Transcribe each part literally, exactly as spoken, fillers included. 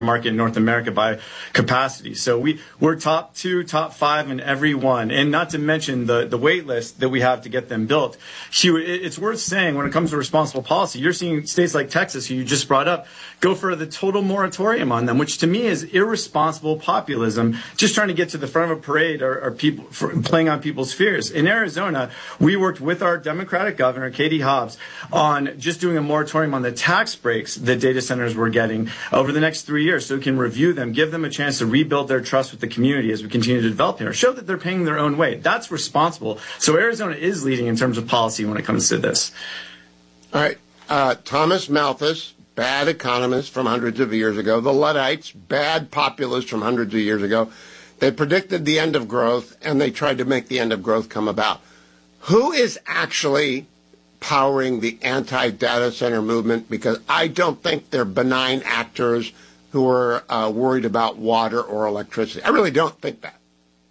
market in North America by capacity. So we, we're top two, top five in every one. And not to mention the, the wait list that we have to get them built. Hugh, it's worth saying when it comes to responsible policy, you're seeing states like Texas, who you just brought up, go for the total moratorium on them, which to me is irresponsible populism, just trying to get to the front of a parade or, or people for playing on people's fears. In Arizona, we worked with our Democratic governor, Katie Hobbs, on just doing a moratorium on the tax breaks that data centers were getting over the next three years. So we can review them, give them a chance to rebuild their trust with the community as we continue to develop here, show that they're paying their own way. That's responsible. So Arizona is leading in terms of policy when it comes to this. All right. Uh, Thomas Malthus, bad economist from hundreds of years ago. The Luddites, bad populists from hundreds of years ago. They predicted the end of growth, and they tried to make the end of growth come about. Who is actually powering the anti-data center movement? Because I don't think they're benign actors who are uh, worried about water or electricity. I really don't think that.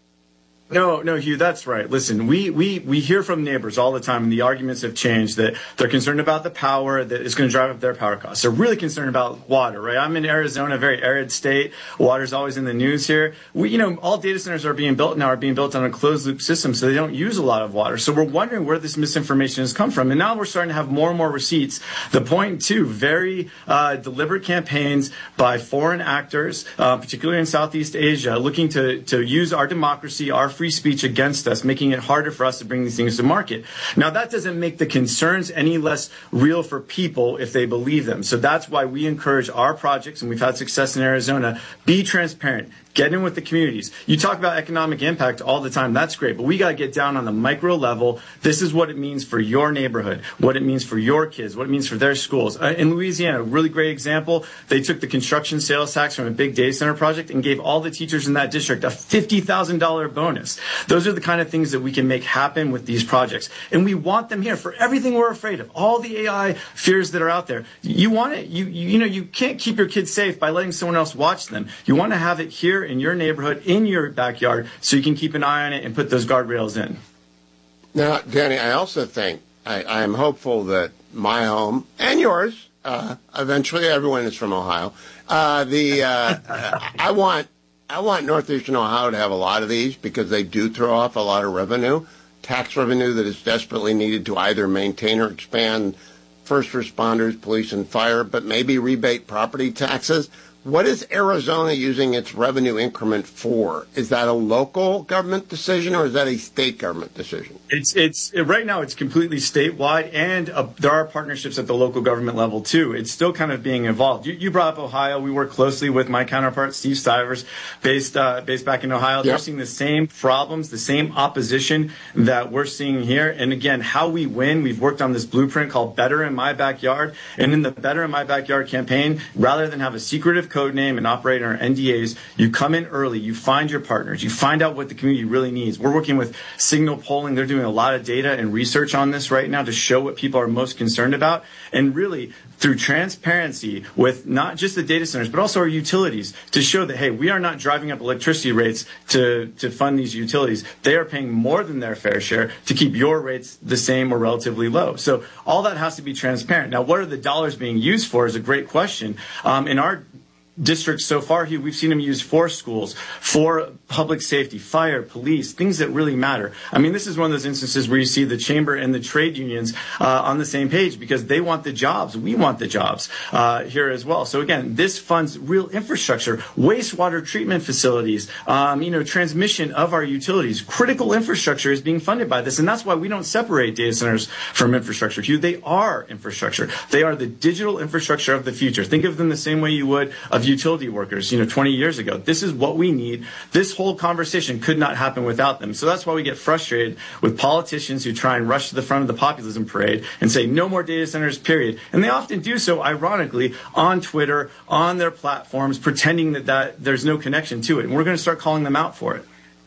No, no, Hugh, that's right. Listen, we, we, we hear from neighbors all the time, and the arguments have changed, that they're concerned about the power, that it's going to drive up their power costs. They're really concerned about water, right? I'm in Arizona, a very arid state. Water's always in the news here. We, you know, all data centers are being built now are being built on a closed-loop system, so they don't use a lot of water. So we're wondering where this misinformation has come from. And now we're starting to have more and more receipts that point to very uh, deliberate campaigns by foreign actors, uh, particularly in Southeast Asia, looking to, to use our democracy, our free speech against us, making it harder for us to bring these things to market. Now, that doesn't make the concerns any less real for people if they believe them. So that's why we encourage our projects, and we've had success in Arizona, be transparent. Get in with the communities. You talk about economic impact all the time. That's great. But we got to get down on the micro level. This is what it means for your neighborhood, what it means for your kids, what it means for their schools. Uh, in Louisiana, a really great example, they took the construction sales tax from a big data center project and gave all the teachers in that district a fifty thousand dollars bonus. Those are the kind of things that we can make happen with these projects. And we want them here for everything we're afraid of, all the A I fears that are out there. You want it. You, you, you know, you can't keep your kids safe by letting someone else watch them. You want to have it here in your neighborhood, in your backyard, so you can keep an eye on it and put those guardrails in. Now, Danny, I also think, I, I am hopeful that my home and yours, uh, eventually everyone is from Ohio, uh, the uh, I want I want Northeastern Ohio to have a lot of these because they do throw off a lot of revenue, tax revenue that is desperately needed to either maintain or expand first responders, police, and fire, but maybe rebate property taxes. What is Arizona using its revenue increment for? Is that a local government decision or is that a state government decision? It's it's right now it's completely statewide, and uh, there are partnerships at the local government level too. It's still kind of being evolved. You, you brought up Ohio. We work closely with my counterpart Steve Stivers, based uh, based back in Ohio. Yep. They're seeing the same problems, the same opposition that we're seeing here. And again, how we win. We've worked on this blueprint called Better in My Backyard, and in the Better in My Backyard campaign, rather than have a secretive code name and operate on our N D As, you come in early, you find your partners, you find out what the community really needs. We're working with Signal Polling. They're doing a lot of data and research on this right now to show what people are most concerned about. And really, through transparency with not just the data centers, but also our utilities, to show that, hey, we are not driving up electricity rates to, to fund these utilities. They are paying more than their fair share to keep your rates the same or relatively low. So all that has to be transparent. Now, what are the dollars being used for is a great question. Um, in our districts so far, Hugh, we've seen them used for schools, for public safety, fire, police, things that really matter. I mean, this is one of those instances where you see the chamber and the trade unions uh, on the same page because they want the jobs. We want the jobs uh, here as well. So again, this funds real infrastructure, wastewater treatment facilities, um, you know, transmission of our utilities. Critical infrastructure is being funded by this, and that's why we don't separate data centers from infrastructure, Hugh. They are infrastructure. They are the digital infrastructure of the future. Think of them the same way you would of utility workers, you know, twenty years ago. This is what we need. This whole conversation could not happen without them. So that's why we get frustrated with politicians who try and rush to the front of the populism parade and say no more data centers, period. And they often do so, ironically, on Twitter, on their platforms, pretending that, that there's no connection to it. And we're going to start calling them out for it.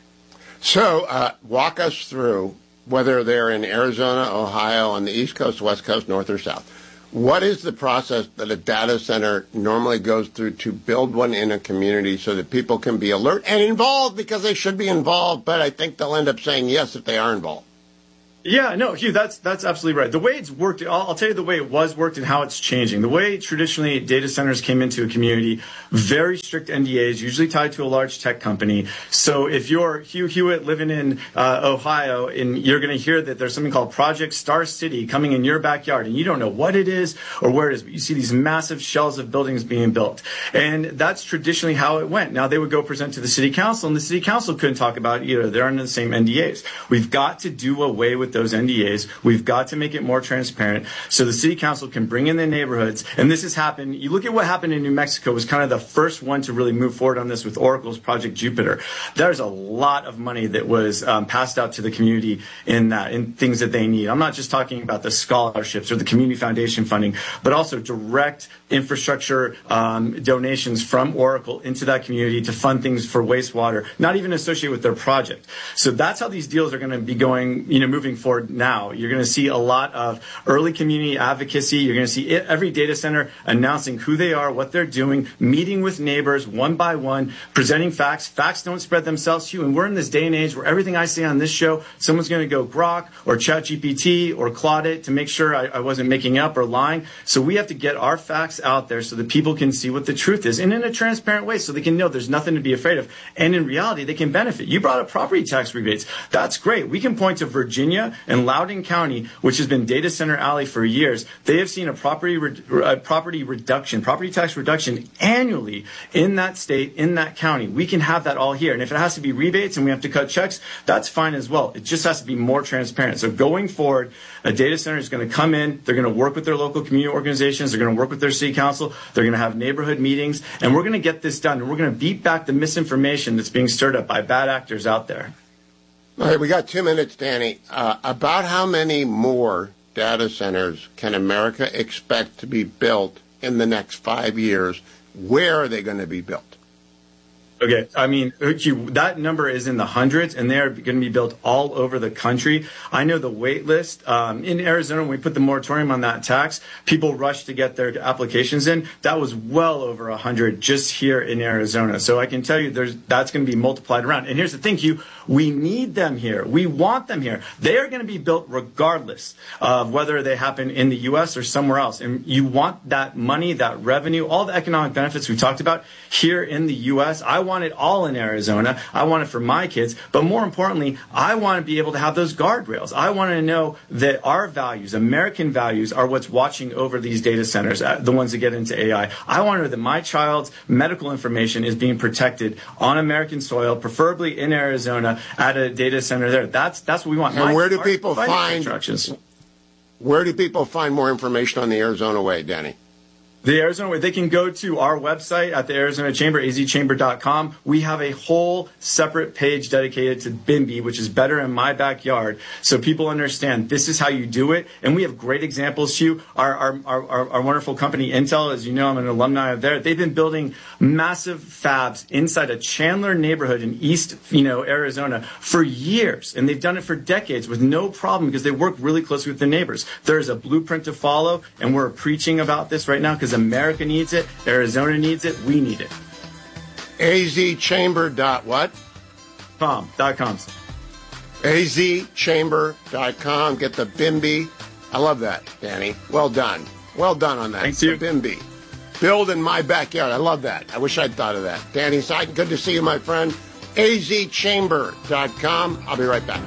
So uh, walk us through, whether they're in Arizona, Ohio, on the East Coast, West Coast, North or South. What is the process that a data center normally goes through to build one in a community so that people can be alert and involved, because they should be involved, but I think they'll end up saying yes if they are involved? Yeah, no, Hugh, that's that's absolutely right. The way it's worked, I'll, I'll tell you the way it was worked and how it's changing. The way traditionally data centers came into a community, very strict N D As, usually tied to a large tech company. So if you're Hugh Hewitt living in uh, Ohio and you're going to hear that there's something called Project Star City coming in your backyard and you don't know what it is or where it is, but you see these massive shells of buildings being built. And that's traditionally how it went. Now they would go present to the city council and the city council couldn't talk about it either. They're under the same N D As. We've got to do away with those N D As. We've got to make it more transparent so the city council can bring in the neighborhoods. And this has happened. You look at what happened in New Mexico was kind of the first one to really move forward on this with Oracle's Project Jupiter. There's a lot of money that was um, passed out to the community in that, in things that they need. I'm not just talking about the scholarships or the community foundation funding, but also direct infrastructure um, donations from Oracle into that community to fund things for wastewater, not even associated with their project. So that's how these deals are going to be going, you know, moving forward now. You're going to see a lot of early community advocacy. You're going to see every data center announcing who they are, what they're doing, meeting with neighbors one by one, presenting facts. Facts don't spread themselves to you. And we're in this day and age where everything I say on this show, someone's going to go Grok or ChatGPT or Claude it to make sure I, I wasn't making up or lying. So we have to get our facts out there so that people can see what the truth is and in a transparent way so they can know there's nothing to be afraid of. And in reality, they can benefit. You brought up property tax rebates. That's great. We can point to Virginia and Loudoun County, which has been data center alley for years. They have seen a property re- uh, property reduction, property tax reduction annually in that state, in that county. We can have that all here. And if it has to be rebates and we have to cut checks, that's fine as well. It just has to be more transparent. So going forward, a data center is going to come in. They're going to work with their local community organizations. They're going to work with their city council. They're going to have neighborhood meetings. And we're going to get this done. And we're going to beat back the misinformation that's being stirred up by bad actors out there. All right, we got two minutes, Danny. Uh, about how many more data centers can America expect to be built in the next five years? Where are they going to be built? Okay, I mean, that number is in the hundreds, and they're going to be built all over the country. I know the wait list um, in Arizona, when we put the moratorium on that tax, people rushed to get their applications in. That was well over one hundred just here in Arizona. So I can tell you there's that's going to be multiplied around. And here's the thing, Hugh, we need them here. We want them here. They are going to be built regardless of whether they happen in the U S or somewhere else. And you want that money, that revenue, all the economic benefits we talked about here in the U S. I want it all in Arizona. I want it for my kids. But more importantly, I want to be able to have those guardrails. I want to know that our values, American values, are what's watching over these data centers, the ones that get into A I. I want to know that my child's medical information is being protected on American soil, preferably in Arizona, at a data center there. That's that's what we want. And My, where do people find instructions. Where do people find more information on the Arizona Way, Danny? The Arizona Way, they can go to our website at the Arizona Chamber, a z chamber dot com. We have a whole separate page dedicated to B I M B I, which is Better in My Backyard, so people understand this is how you do it. And we have great examples, Hugh. Our, our, our, our wonderful company, Intel, as you know, I'm an alumni of there. They've been building massive fabs inside a Chandler neighborhood in East, you know, Arizona for years. And they've done it for decades with no problem because they work really closely with their neighbors. There's a blueprint to follow, and we're preaching about this right now because America needs it, Arizona needs it, we need it. A Z chamber dot what? Com, dot com. A Z chamber dot com. Get the B I M B I. I love that, Danny. Well done. Well done on that. Thanks, you. B I M B I. Build in my backyard. I love that. I wish I'd thought of that. Danny Seiden, good to see you, my friend. A Z chamber dot com. I'll be right back.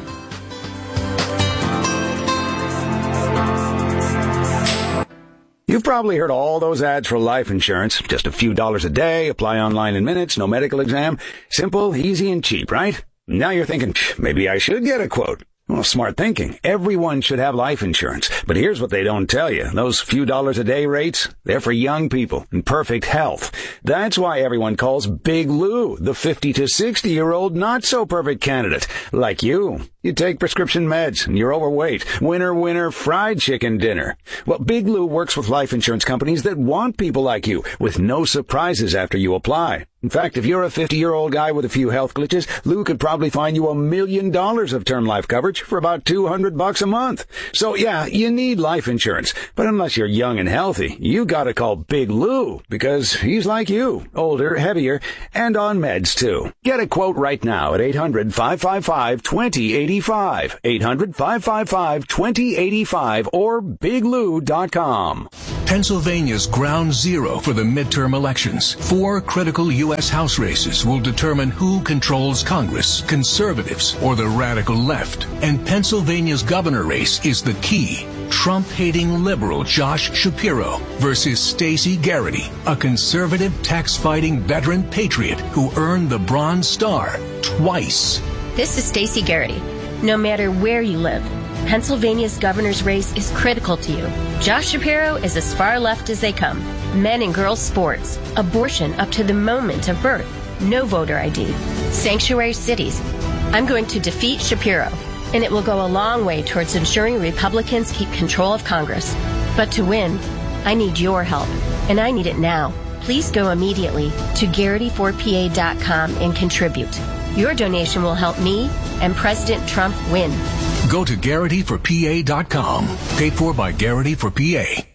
You've probably heard all those ads for life insurance. Just a few dollars a day, apply online in minutes, no medical exam. Simple, easy, and cheap, right? Now you're thinking, maybe I should get a quote. Well, smart thinking. Everyone should have life insurance. But here's what they don't tell you. Those few dollars a day rates, they're for young people in perfect health. That's why everyone calls Big Lou the fifty to sixty year old not so perfect candidate. Like you. You take prescription meds and you're overweight. Winner, winner, fried chicken dinner. Well, Big Lou works with life insurance companies that want people like you with no surprises after you apply. In fact, if you're a fifty-year-old guy with a few health glitches, Lou could probably find you a million dollars of term life coverage for about two hundred bucks a month. So yeah, you need life insurance. But unless you're young and healthy, you gotta call Big Lou because he's like you, older, heavier, and on meds too. Get a quote right now at eight hundred, five five five, two zero eight eight five. eight hundred, five five five, two zero eight five or big lou dot com. Pennsylvania's ground zero for the midterm elections. Four critical U S House races will determine who controls Congress, conservatives or the radical left. And Pennsylvania's governor race is the key. Trump-hating liberal Josh Shapiro versus Stacey Garrity, a conservative tax-fighting veteran patriot who earned the Bronze Star twice. This is Stacey Garrity. No matter where you live, Pennsylvania's governor's race is critical to you. Josh Shapiro is as far left as they come. Men and girls sports, abortion up to the moment of birth, no voter I D, sanctuary cities. I'm going to defeat Shapiro, and it will go a long way towards ensuring Republicans keep control of Congress. But to win, I need your help, and I need it now. Please go immediately to Garrity four P A dot com and contribute. Your donation will help me and President Trump win. Go to Garrity for P A dot com. Paid for by Garrity for P A.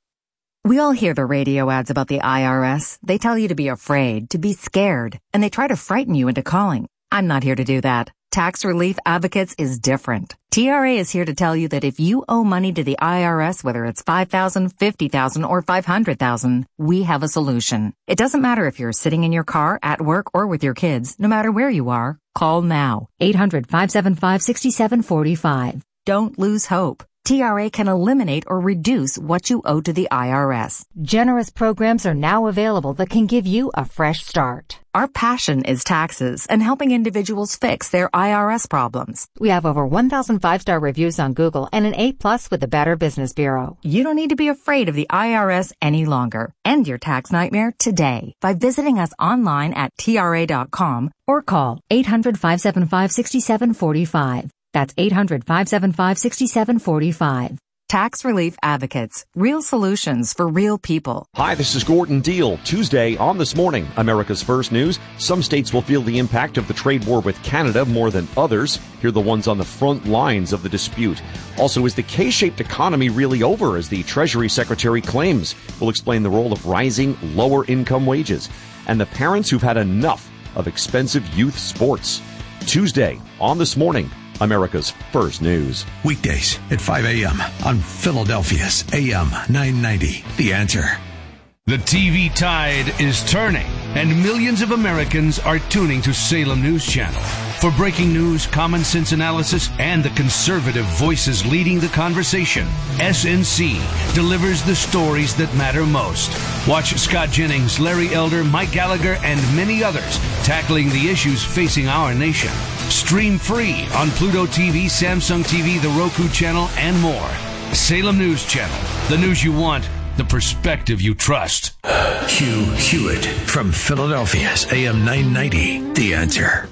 We all hear the radio ads about the I R S. They tell you to be afraid, to be scared, and they try to frighten you into calling. I'm not here to do that. Tax Relief Advocates is different. T R A is here to tell you that if you owe money to the I R S, whether it's five thousand dollars, fifty thousand dollars, or five hundred thousand dollars, we have a solution. It doesn't matter if you're sitting in your car, at work, or with your kids. No matter where you are, call now. eight hundred, five seven five, six seven four five. Don't lose hope. T R A can eliminate or reduce what you owe to the I R S. Generous programs are now available that can give you a fresh start. Our passion is taxes and helping individuals fix their I R S problems. We have over one thousand five-star reviews on Google and an A plus with the Better Business Bureau. You don't need to be afraid of the I R S any longer. End your tax nightmare today by visiting us online at T R A dot com or call eight hundred, five seven five, six seven four five. That's eight hundred, five seven five, six seven four five. Tax Relief Advocates. Real solutions for real people. Hi, this is Gordon Deal. Tuesday on This Morning, America's First News. Some states will feel the impact of the trade war with Canada more than others. Here are the ones on the front lines of the dispute. Also, is the K-shaped economy really over, as the Treasury Secretary claims? We'll explain the role of rising lower-income wages and the parents who've had enough of expensive youth sports. Tuesday on This Morning, America's First News. Weekdays at five a.m. on Philadelphia's A M nine ninety. The Answer. The T V tide is turning, and millions of Americans are tuning to Salem News Channel. For breaking news, common sense analysis, and the conservative voices leading the conversation, S N C delivers the stories that matter most. Watch Scott Jennings, Larry Elder, Mike Gallagher, and many others tackling the issues facing our nation. Stream free on Pluto T V, Samsung T V, the Roku channel, and more. Salem News Channel. The news you want, the perspective you trust. Hugh Hewitt from Philadelphia's A M nine ninety. The Answer.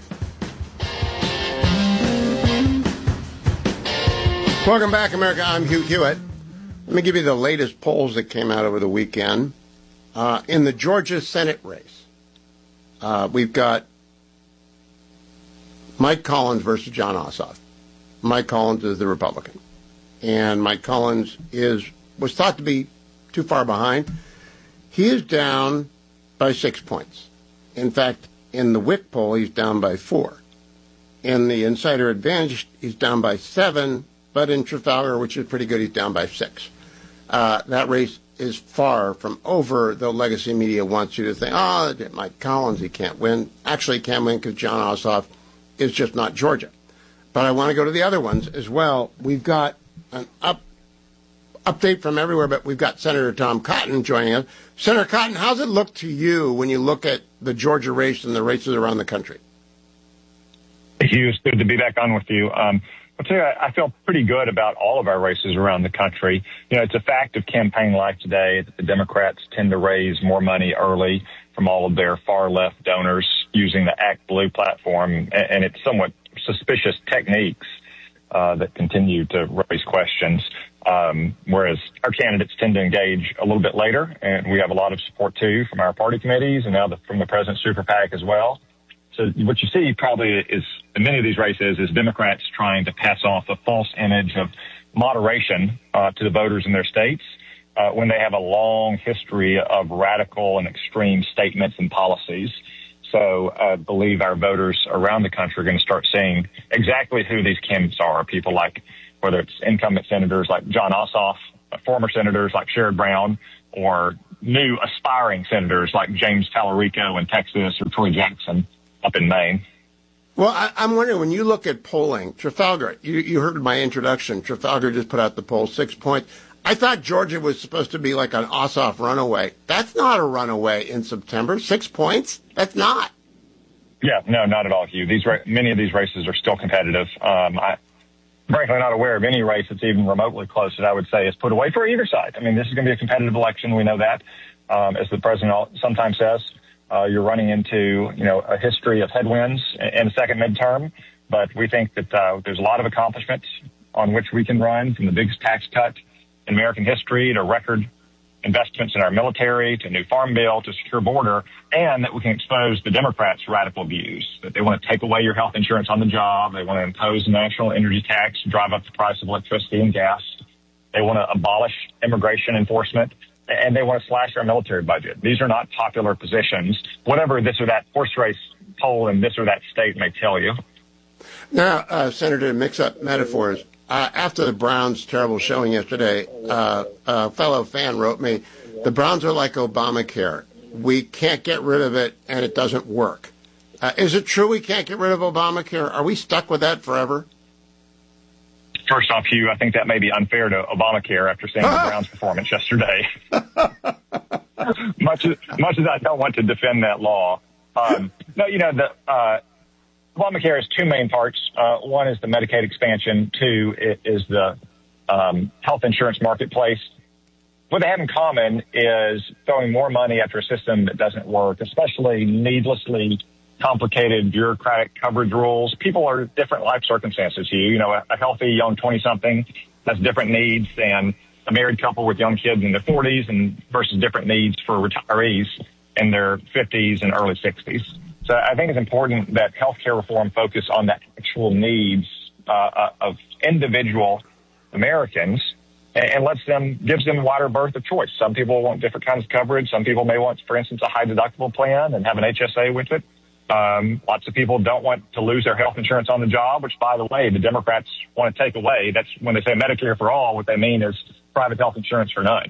Welcome back, America. I'm Hugh Hewitt. Let me give you the latest polls that came out over the weekend. Uh, in the Georgia Senate race, uh, we've got Mike Collins versus Jon Ossoff. Mike Collins is the Republican, and Mike Collins is was thought to be too far behind. He is down by six points. In fact, in the Wick poll, he's down by four. In the Insider Advantage, he's down by seven, but in Trafalgar, which is pretty good, he's down by six. Uh, that race is far from over, though legacy media wants you to think, oh, Mike Collins, he can't win. Actually, he can win because Jon Ossoff is just not Georgia. But I want to go to the other ones as well. We've got an up update from everywhere, but we've got Senator Tom Cotton joining us. Senator Cotton, how's it look to you when you look at the Georgia race and the races around the country? Hugh, it's good to be back on with you. Um, I'll tell you, I feel pretty good about all of our races around the country. You know, it's a fact of campaign life today that the Democrats tend to raise more money early from all of their far-left donors using the Act Blue platform, and it's somewhat suspicious techniques uh, that continue to raise questions, um, whereas our candidates tend to engage a little bit later, and we have a lot of support, too, from our party committees and now the, from the President's Super PAC as well. So what you see probably is in many of these races is Democrats trying to pass off a false image of moderation uh, to the voters in their states uh, when they have a long history of radical and extreme statements and policies. So I believe our voters around the country are going to start seeing exactly who these Kims are. People like, whether it's incumbent senators like John Ossoff, former senators like Sherrod Brown, or new aspiring senators like James Tallarico in Texas or Troy Jackson up in Maine. Well, I, I'm wondering, when you look at polling, Trafalgar, you, you heard my introduction. Trafalgar just put out the poll, six points. I thought Georgia was supposed to be like an Ossoff runaway. That's not a runaway in September. Six points? That's not. Yeah, no, not at all, Hugh. These many of these races are still competitive. Um, I, frankly, not aware of any race that's even remotely close that I would say is put away for either side. I mean, this is going to be a competitive election. We know that. Um, as the president sometimes says, uh, you're running into, you know, a history of headwinds in a second midterm. But we think that uh, there's a lot of accomplishments on which we can run, from the biggest tax cut in American history to record investments in our military, to new farm bill, to secure border, and that we can expose the Democrats' radical views, that they want to take away your health insurance on the job. They want to impose a national energy tax, drive up the price of electricity and gas. They want to abolish immigration enforcement, and they want to slash our military budget. These are not popular positions, whatever this or that horse race poll in this or that state may tell you. Now, uh, Senator, to mix up metaphors, Uh, after the Browns' terrible showing yesterday, uh, a fellow fan wrote me, the Browns are like Obamacare. We can't get rid of it, and it doesn't work. Uh, is it true we can't get rid of Obamacare? Are we stuck with that forever? First off, Hugh, I think that may be unfair to Obamacare after seeing the Browns' performance yesterday. much, as, much as I don't want to defend that law. Um, no, you know, the... Uh, Obamacare has two main parts. Uh, one is the Medicaid expansion. Two is the um, health insurance marketplace. What they have in common is throwing more money after a system that doesn't work, especially needlessly complicated bureaucratic coverage rules. People are different life circumstances. You, you know, a, a healthy young twenty-something has different needs than a married couple with young kids in their forties, and versus different needs for retirees in their fifties and early sixties. So I think it's important that healthcare reform focus on the actual needs uh, of individual Americans, and, and lets them gives them a wider berth of choice. Some people want different kinds of coverage. Some people may want, for instance, a high deductible plan and have an H S A with it. Um, lots of people don't want to lose their health insurance on the job, which, by the way, the Democrats want to take away. That's when they say Medicare for all. What they mean is private health insurance for none.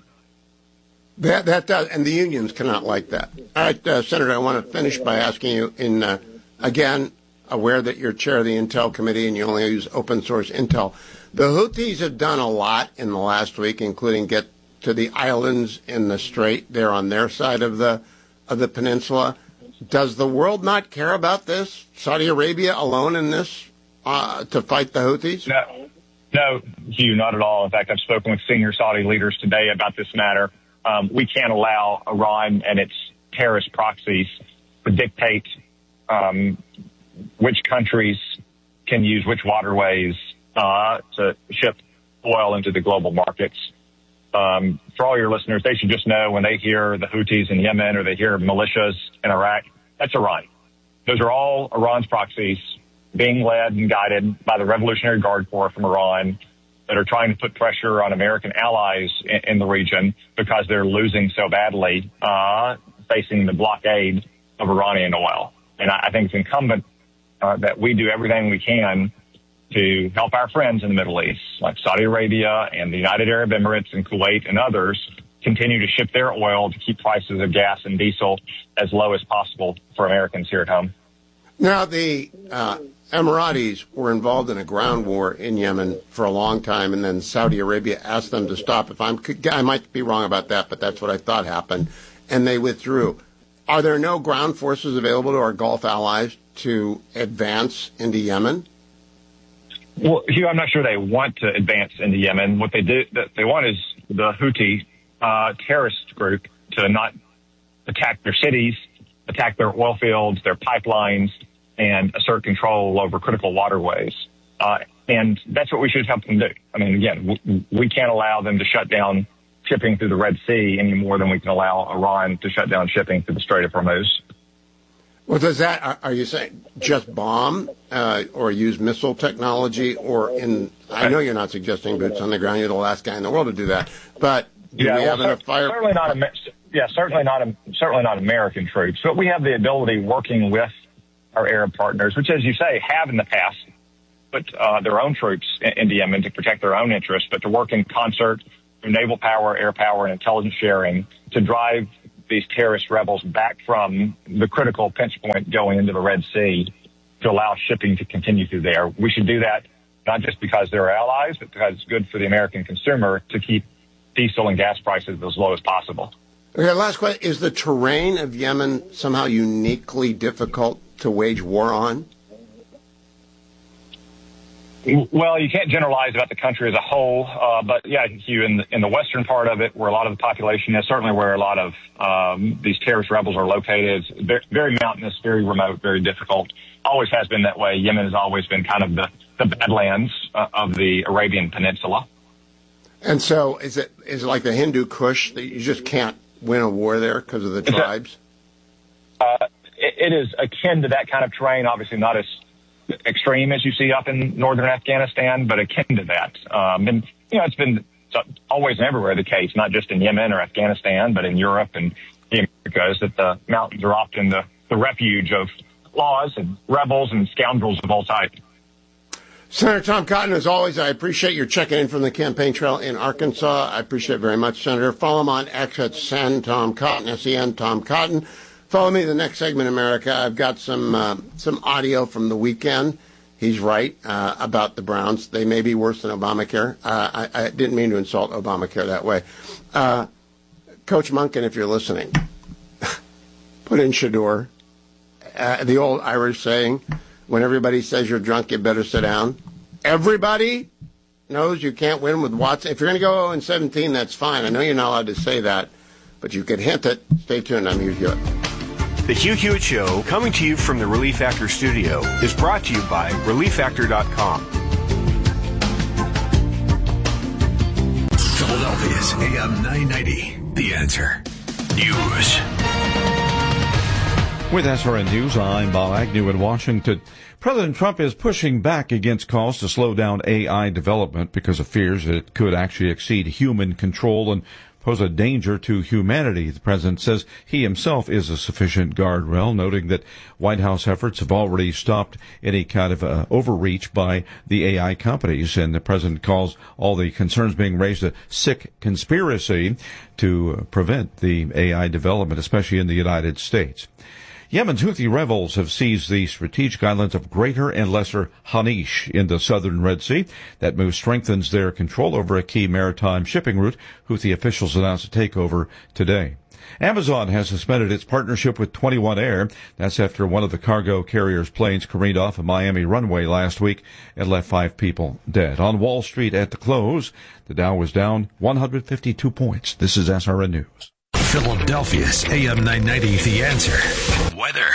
That that does, and the unions cannot like that. All right, uh, Senator, I want to finish by asking you, in uh, again, aware that you're chair of the Intel Committee and you only use open source Intel. The Houthis have done a lot in the last week, including get to the islands in the Strait there on their side of the of the peninsula. Does the world not care about this? Saudi Arabia alone in this uh, to fight the Houthis? No, no, Hugh, not at all. In fact, I've spoken with senior Saudi leaders today about this matter. Um, we can't allow Iran and its terrorist proxies to dictate um, which countries can use which waterways uh, to ship oil into the global markets. Um, for all your listeners, they should just know when they hear the Houthis in Yemen or they hear militias in Iraq, that's Iran. Those are all Iran's proxies being led and guided by the Revolutionary Guard Corps from Iran, that are trying to put pressure on American allies in, in the region because they're losing so badly, uh, facing the blockade of Iranian oil. And I, I think it's incumbent uh, that we do everything we can to help our friends in the Middle East, like Saudi Arabia and the United Arab Emirates and Kuwait and others, continue to ship their oil to keep prices of gas and diesel as low as possible for Americans here at home. Now, the uh, Emiratis were involved in a ground war in Yemen for a long time, and then Saudi Arabia asked them to stop. If I'm, I might be wrong about that, but that's what I thought happened, and they withdrew. Are there no ground forces available to our Gulf allies to advance into Yemen? Well, Hugh, I'm not sure they want to advance into Yemen. What they do, they want is the Houthi uh, terrorist group to not attack their cities, attack their oil fields, their pipelines, and assert control over critical waterways. Uh, and that's what we should help them do. I mean, again, we, we can't allow them to shut down shipping through the Red Sea any more than we can allow Iran to shut down shipping through the Strait of Hormuz. Well, does that, are you saying just bomb uh, or use missile technology, or in, I know you're not suggesting boots on the ground, you're the last guy in the world to do that, but do yeah, we well, have enough fire? Certainly not a, yeah, certainly not, certainly not American troops, but we have the ability working with our Arab partners, which, as you say, have in the past put uh, their own troops into Yemen to protect their own interests, but to work in concert through naval power, air power, and intelligence sharing to drive these terrorist rebels back from the critical pinch point going into the Red Sea to allow shipping to continue through there. We should do that not just because they're allies, but because it's good for the American consumer to keep diesel and gas prices as low as possible. Okay, last question. Is the terrain of Yemen somehow uniquely difficult to wage war on? Well, you can't generalize about the country as a whole, uh, but yeah, you in the, in the western part of it, where a lot of the population is, certainly where a lot of um, these terrorist rebels are located, it's very, very mountainous, very remote, very difficult. Always has been that way. Yemen has always been kind of the, the badlands uh, of the Arabian Peninsula. And so, is it is it like the Hindu Kush that you just can't win a war there because of the It's tribes? A, uh, it, it is akin to that kind of terrain, obviously not as extreme as you see up in northern Afghanistan, but akin to that. Um, and, you know, it's been always and everywhere the case, not just in Yemen or Afghanistan, but in Europe and the Americas, that the mountains are often the, the refuge of laws and rebels and scoundrels of all types. Senator Tom Cotton, as always, I appreciate your checking in from the campaign trail in Arkansas. I appreciate it very much, Senator. Follow him on X at Sen Tom Cotton, S E N Tom Cotton. Follow me the next segment, America. I've got some uh, some audio from the weekend. He's right uh, about the Browns. They may be worse than Obamacare. Uh, I, I didn't mean to insult Obamacare that way. Uh, Coach Monken, if you're listening, put in Shador. Uh, the old Irish saying, when everybody says you're drunk, you better sit down. Everybody knows you can't win with Watson. If you're going to go oh and seventeen, that's fine. I know you're not allowed to say that, but you could hint it. Stay tuned. I'm Hugh Hewitt. The Hugh Hewitt Show, coming to you from the Relief Factor studio, is brought to you by relief factor dot com. Philadelphia's A M nine ninety, The Answer. News. With S R N News, I'm Bob Agnew in Washington. President Trump is pushing back against calls to slow down A I development because of fears that it could actually exceed human control and pose a danger to humanity. The president says he himself is a sufficient guardrail, noting that White House efforts have already stopped any kind of uh, overreach by the A I companies. And the president calls all the concerns being raised a sick conspiracy to prevent the A I development, especially in the United States. Yemen's Houthi rebels have seized the strategic islands of Greater and Lesser Hanish in the southern Red Sea. That move strengthens their control over a key maritime shipping route. Houthi officials announced a takeover today. Amazon has suspended its partnership with twenty-one Air. That's after one of the cargo carrier's planes careened off a Miami runway last week and left five people dead. On Wall Street at the close, the Dow was down one hundred fifty-two points. This is S R N News. Philadelphia's A M nine ninety, The Answer. Weather.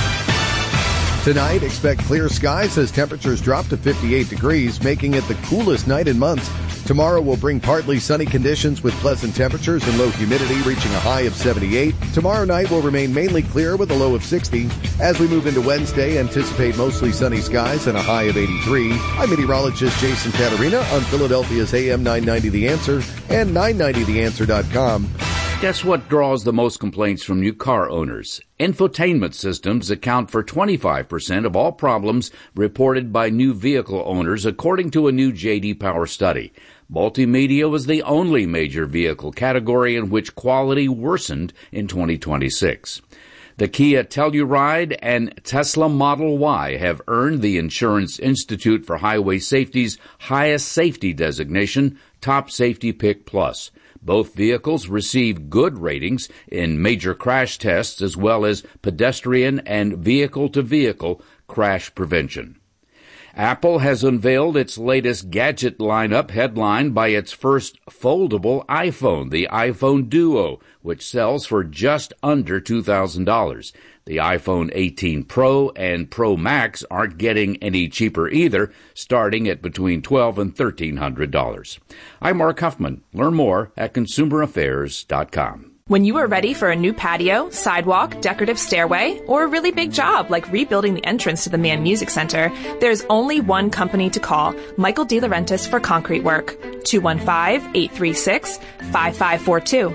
Tonight, expect clear skies as temperatures drop to fifty-eight degrees, making it the coolest night in months. Tomorrow will bring partly sunny conditions with pleasant temperatures and low humidity reaching a high of seventy-eight. Tomorrow night will remain mainly clear with a low of sixty. As we move into Wednesday, anticipate mostly sunny skies and a high of eighty-three. I'm meteorologist Jason Caterina on Philadelphia's A M nine ninety The Answer and nine ninety the answer dot com. Guess what draws the most complaints from new car owners? Infotainment systems account for twenty-five percent of all problems reported by new vehicle owners, according to a new J D Power study. Multimedia was the only major vehicle category in which quality worsened in twenty twenty-six. The Kia Telluride and Tesla Model Y have earned the Insurance Institute for Highway Safety's highest safety designation, Top Safety Pick Plus. Both vehicles received good ratings in major crash tests as well as pedestrian and vehicle-to-vehicle crash prevention. Apple has unveiled its latest gadget lineup, headlined by its first foldable iPhone, the iPhone Duo, which sells for just under two thousand dollars. The iPhone eighteen Pro and Pro Max aren't getting any cheaper either, starting at between twelve hundred dollars and thirteen hundred dollars. I'm Mark Huffman. Learn more at consumer affairs dot com. When you are ready for a new patio, sidewalk, decorative stairway, or a really big job like rebuilding the entrance to the Mann Music Center, there's only one company to call, Michael De Laurentiis for concrete work. two one five, eight three six, five five four two.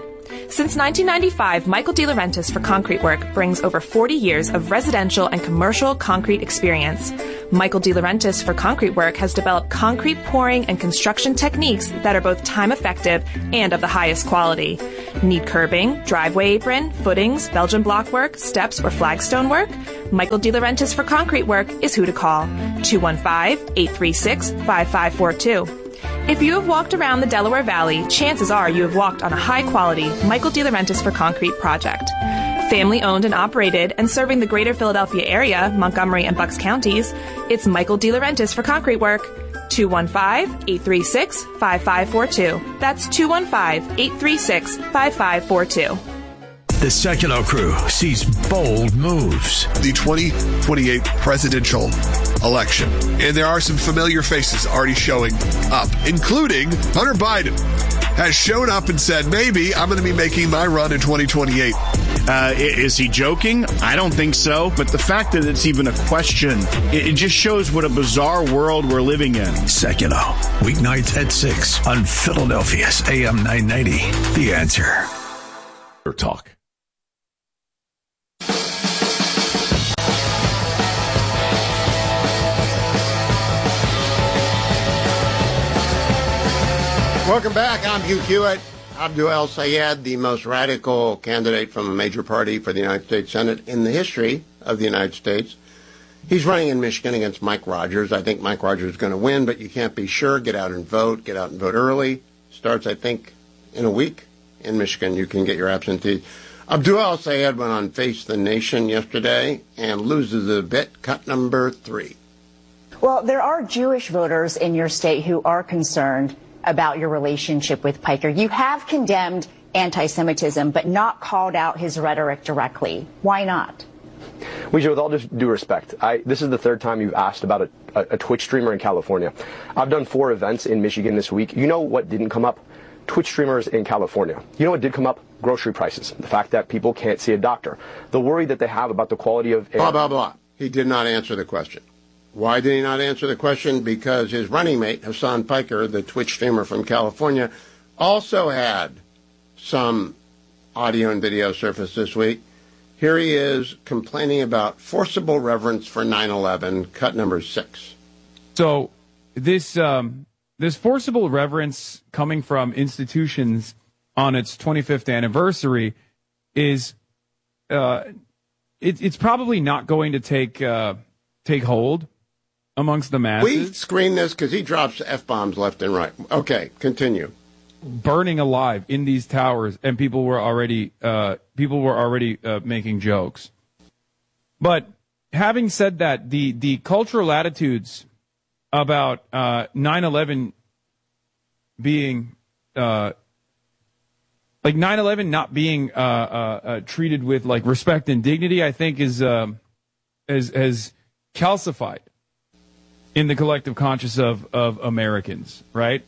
Since nineteen ninety-five, Michael DeLaurentis for Concrete Work brings over forty years of residential and commercial concrete experience. Michael DeLaurentis for Concrete Work has developed concrete pouring and construction techniques that are both time effective and of the highest quality. Need curbing, driveway apron, footings, Belgian block work, steps, or flagstone work? Michael DeLaurentis for Concrete Work is who to call. two one five, eight three six, five five four two. If you have walked around the Delaware Valley, chances are you have walked on a high-quality Michael DeLaurentis for Concrete project. Family owned and operated and serving the greater Philadelphia area, Montgomery and Bucks counties, it's Michael DeLaurentis for Concrete Work. two one five, eight three six, five five four two. That's two one five, eight three six, five five four two. The Sekulow crew sees bold moves. The twenty twenty-eight presidential election. And there are some familiar faces already showing up, including Hunter Biden has shown up and said, maybe I'm going to be making my run in twenty twenty-eight. Uh, is he joking? I don't think so. But the fact that it's even a question, it, it just shows what a bizarre world we're living in. Sekulow, weeknights at six on Philadelphia's A M nine ninety. The Answer. Talk. Welcome back. I'm Hugh Hewitt. Abdul El-Sayed, the most radical candidate from a major party for the United States Senate in the history of the United States. He's running in Michigan against Mike Rogers. I think Mike Rogers is going to win, but you can't be sure. Get out and vote. Get out and vote early. Starts, I think, in a week in Michigan. You can get your absentee. Abdul El-Sayed went on Face the Nation yesterday and loses a bit. Cut number three. Well, there are Jewish voters in your state who are concerned about your relationship with Piker. You have condemned anti-Semitism, but not called out his rhetoric directly. Why not? Weijia, with all due respect, I, this is the third time you've asked about a, a, a Twitch streamer in California. I've done four events in Michigan this week. You know what didn't come up? Twitch streamers in California. You know what did come up? Grocery prices. The fact that people can't see a doctor. The worry that they have about the quality of air. Blah, blah, blah. He did not answer the question. Why did he not answer the question? Because his running mate, Hassan Piker, the Twitch streamer from California, also had some audio and video surface this week. Here he is complaining about forcible reverence for nine eleven, cut number six. So this um, this forcible reverence coming from institutions on its twenty-fifth anniversary is uh, it, it's probably not going to take uh, take hold amongst the masses. We screen this because he drops F-bombs left and right. Okay, continue. Burning alive in these towers, and people were already uh, people were already uh, making jokes. But having said that, the the cultural attitudes about uh, nine eleven being uh, like nine eleven not being uh, uh, uh, treated with like respect and dignity, I think is um, has has calcified in the collective conscience of, of Americans, right?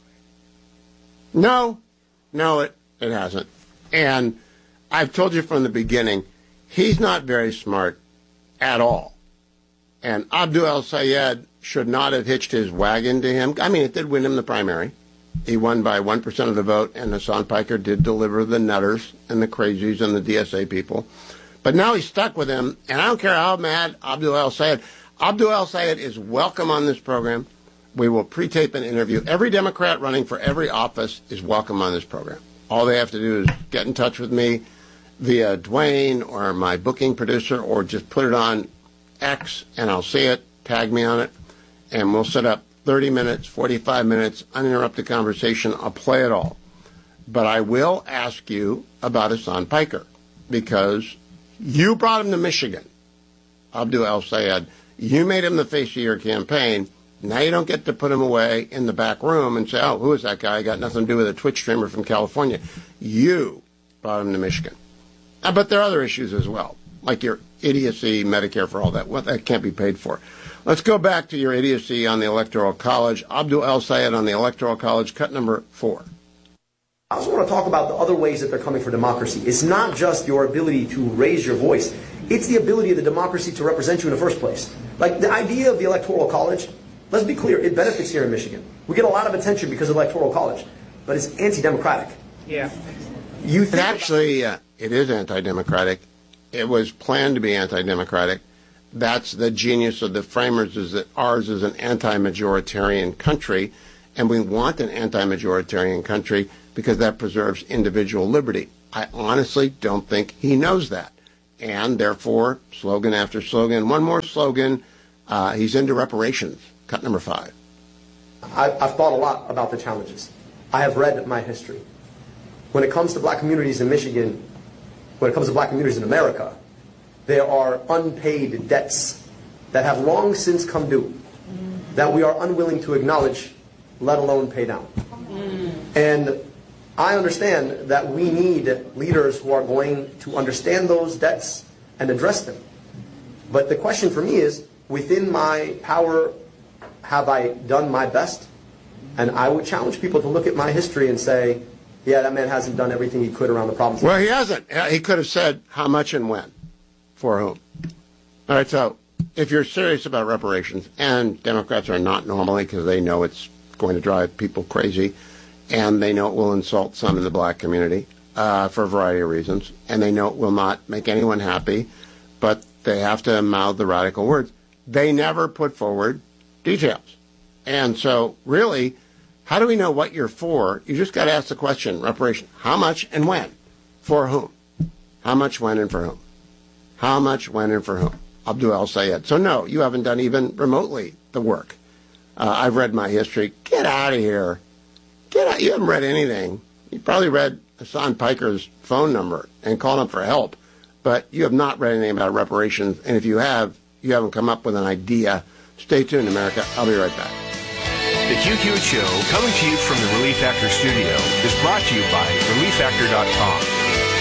No, no, it, it hasn't. And I've told you from the beginning, he's not very smart at all. And Abdul El-Sayed should not have hitched his wagon to him. I mean, it did win him the primary. He won by one percent of the vote, and Hassan Piker did deliver the nutters and the crazies and the D S A people. But now he's stuck with him, and I don't care how mad Abdul El-Sayed. Abdul El-Sayed is welcome on this program. We will pre-tape an interview. Every Democrat running for every office is welcome on this program. All they have to do is get in touch with me via Dwayne or my booking producer, or just put it on X and I'll see it, tag me on it, and we'll set up thirty minutes, forty-five minutes, uninterrupted conversation. I'll play it all. But I will ask you about Hassan Piker, because you brought him to Michigan, Abdul El-Sayed. You made him the face of your campaign. Now you don't get to put him away in the back room and say, oh, who is that guy? I got nothing to do with a Twitch streamer from California. You brought him to Michigan. Uh, but there are other issues as well, like your idiocy, Medicare for all that. Well, that can't be paid for. Let's go back to your idiocy on the Electoral College. Abdul El-Sayed on the Electoral College, cut number four. I also want to talk about the other ways that they're coming for democracy. It's not just your ability to raise your voice. It's the ability of the democracy to represent you in the first place. Like the idea of the Electoral College, let's be clear, it benefits here in Michigan. We get a lot of attention because of Electoral College, but it's anti-democratic. Yeah. You think actually, uh, it is anti-democratic. It was planned to be anti-democratic. That's the genius of the framers, is that ours is an anti-majoritarian country, and we want an anti-majoritarian country because that preserves individual liberty. I honestly don't think he knows that. And therefore, slogan after slogan, one more slogan, uh, he's into reparations. Cut number five. I, I've thought a lot about the challenges. I have read my history. When it comes to black communities in Michigan, when it comes to black communities in America, there are unpaid debts that have long since come due that we are unwilling to acknowledge, let alone pay down. And I understand that we need leaders who are going to understand those debts and address them. But the question for me is, within my power, have I done my best? And I would challenge people to look at my history and say, yeah, that man hasn't done everything he could around the problems. Well, he hasn't. He could have said how much and when. For whom? All right, so if you're serious about reparations, and Democrats are not normally because they know it's going to drive people crazy, and they know it will insult some in the black community uh, for a variety of reasons, and they know it will not make anyone happy, but they have to mouth the radical words. They never put forward details. And so, really, how do we know what you're for? You just got to ask the question, reparation, how much and when? For whom? How much, when, and for whom? How much, when, and for whom? Abdul El-Sayed. So, no, you haven't done even remotely the work. Uh, I've read my history. Get out of here. Get out. You haven't read anything. You probably read Hassan Piker's phone number and called him for help, but you have not read anything about reparations, and if you have, you haven't come up with an idea. Stay tuned, America. I'll be right back. The Hugh Hewitt Show, coming to you from the Relief Factor studio, is brought to you by relief factor dot com.